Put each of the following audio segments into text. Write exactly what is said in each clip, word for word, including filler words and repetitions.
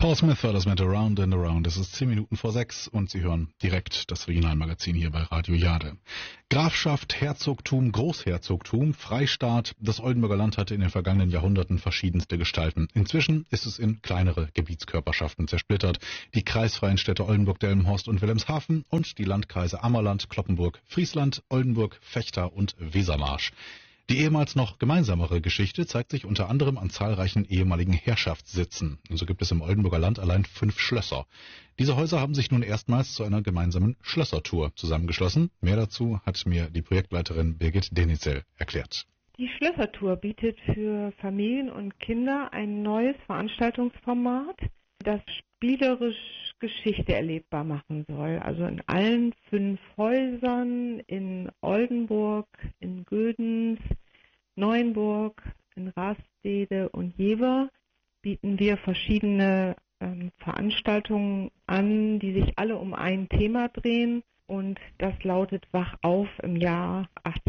Paul Smith war das mit Around and Around. Es ist zehn Minuten vor sechs und Sie hören direkt das Regionalmagazin hier bei Radio Jade. Grafschaft, Herzogtum, Großherzogtum, Freistaat. Das Oldenburger Land hatte in den vergangenen Jahrhunderten verschiedenste Gestalten. Inzwischen ist es in kleinere Gebietskörperschaften zersplittert. Die kreisfreien Städte Oldenburg, Delmenhorst und Wilhelmshaven und die Landkreise Ammerland, Cloppenburg, Friesland, Oldenburg, Vechta und Wesermarsch. Die ehemals noch gemeinsamere Geschichte zeigt sich unter anderem an zahlreichen ehemaligen Herrschaftssitzen. Und so gibt es im Oldenburger Land allein fünf Schlösser. Diese Häuser haben sich nun erstmals zu einer gemeinsamen Schlössertour zusammengeschlossen. Mehr dazu hat mir die Projektleiterin Birgit Denitzel erklärt. Die Schlössertour bietet für Familien und Kinder ein neues Veranstaltungsformat, das spielerisch Geschichte erlebbar machen soll. Also in allen fünf Häusern in Oldenburg, in Gödens, Neuenburg, in Rastede und Jever bieten wir verschiedene ähm, Veranstaltungen an, die sich alle um ein Thema drehen. Und das lautet Wach auf im Jahr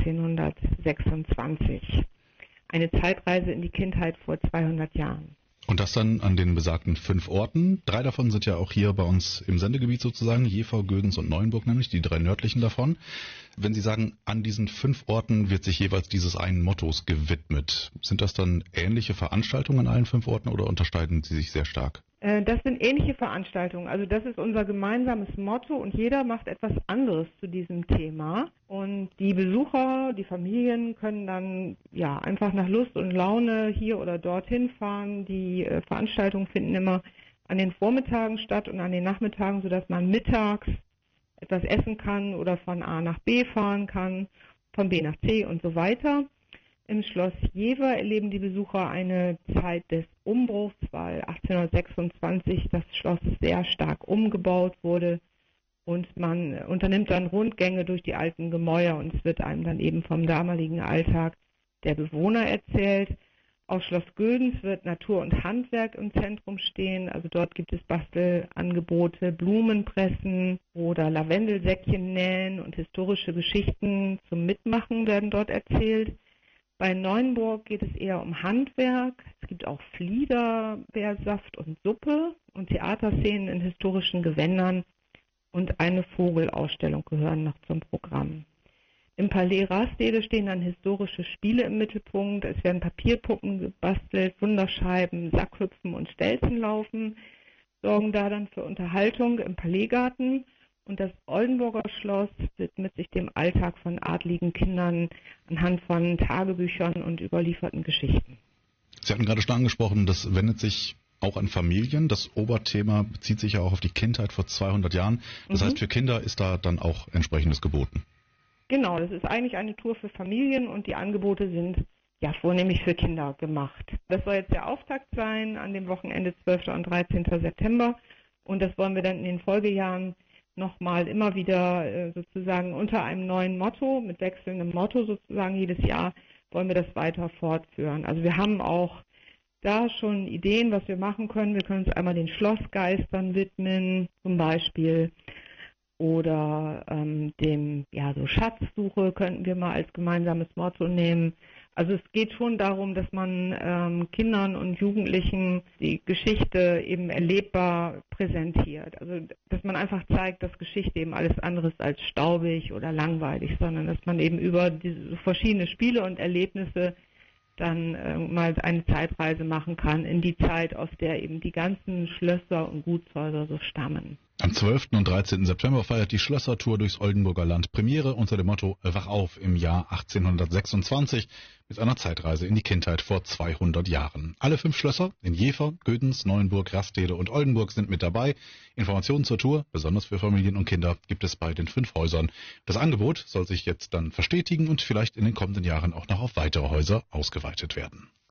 achtzehnhundertsechsundzwanzig. Eine Zeitreise in die Kindheit vor zweihundert Jahren. Und das dann an den besagten fünf Orten. Drei davon sind ja auch hier bei uns im Sendegebiet sozusagen, Jever, Gödens und Neuenburg, nämlich die drei nördlichen davon. Wenn Sie sagen, an diesen fünf Orten wird sich jeweils dieses einen Mottos gewidmet, sind das dann ähnliche Veranstaltungen an allen fünf Orten oder unterscheiden sie sich sehr stark? Das sind ähnliche Veranstaltungen. Also das ist unser gemeinsames Motto und jeder macht etwas anderes zu diesem Thema. Und die Besucher, die Familien können dann ja einfach nach Lust und Laune hier oder dorthin fahren. Die äh, Veranstaltungen finden immer an den Vormittagen statt und an den Nachmittagen, sodass man mittags etwas essen kann oder von A nach B fahren kann, von B nach C und so weiter. Im Schloss Jever erleben die Besucher eine Zeit des Umbruchs, weil achtzehnhundertsechsundzwanzig das Schloss sehr stark umgebaut wurde und man unternimmt dann Rundgänge durch die alten Gemäuer und es wird einem dann eben vom damaligen Alltag der Bewohner erzählt. Auf Schloss Gödens wird Natur und Handwerk im Zentrum stehen, also dort gibt es Bastelangebote, Blumenpressen oder Lavendelsäckchen nähen und historische Geschichten zum Mitmachen werden dort erzählt. Bei Neuenburg geht es eher um Handwerk. Es gibt auch Flieder, Bärsaft und Suppe und Theaterszenen in historischen Gewändern und eine Vogelausstellung gehören noch zum Programm. Im Palais Rastede stehen dann historische Spiele im Mittelpunkt. Es werden Papierpuppen gebastelt, Wunderscheiben, Sackhüpfen und Stelzenlaufen sorgen da dann für Unterhaltung im Palaisgarten. Und das Oldenburger Schloss widmet sich dem Alltag von adligen Kindern anhand von Tagebüchern und überlieferten Geschichten. Sie hatten gerade schon angesprochen, das wendet sich auch an Familien. Das Oberthema bezieht sich ja auch auf die Kindheit vor zweihundert Jahren. Das mhm. heißt, für Kinder ist da dann auch entsprechendes geboten. Genau, das ist eigentlich eine Tour für Familien und die Angebote sind ja vornehmlich für Kinder gemacht. Das soll jetzt der Auftakt sein an dem Wochenende zwölften und dreizehnten September und das wollen wir dann in den Folgejahren nochmal immer wieder äh, sozusagen unter einem neuen Motto, mit wechselndem Motto sozusagen jedes Jahr wollen wir das weiter fortführen. Also wir haben auch da schon Ideen, was wir machen können. Wir können uns einmal den Schlossgeistern widmen, zum Beispiel, oder ähm, dem, ja, so Schatzsuche könnten wir mal als gemeinsames Motto nehmen. Also es geht schon darum, dass man ähm, Kindern und Jugendlichen die Geschichte eben erlebbar präsentiert. Also dass man einfach zeigt, dass Geschichte eben alles anderes als staubig oder langweilig, sondern dass man eben über diese verschiedene Spiele und Erlebnisse dann äh, mal eine Zeitreise machen kann in die Zeit, aus der eben die ganzen Schlösser und Gutshäuser so stammen. Am zwölften und dreizehnten September feiert die Schlössertour durchs Oldenburger Land Premiere unter dem Motto Wach auf im Jahr achtzehnhundertsechsundzwanzig mit einer Zeitreise in die Kindheit vor zweihundert Jahren. Alle fünf Schlösser in Jever, Gödens, Neuenburg, Rastede und Oldenburg sind mit dabei. Informationen zur Tour, besonders für Familien und Kinder, gibt es bei den fünf Häusern. Das Angebot soll sich jetzt dann verstetigen und vielleicht in den kommenden Jahren auch noch auf weitere Häuser ausgeweitet werden.